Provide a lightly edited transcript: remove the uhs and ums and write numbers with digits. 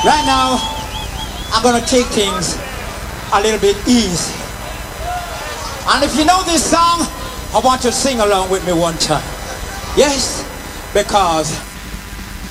Right now, I'm gonna take things a little bit easy. And if you know this song, I want you to sing along with me one time. Yes, because